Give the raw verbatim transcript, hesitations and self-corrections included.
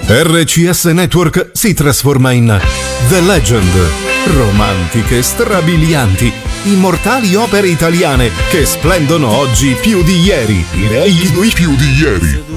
R C S Network si trasforma in The Legend. Romantiche, strabilianti, immortali opere italiane che splendono oggi più di ieri. Direi più di ieri.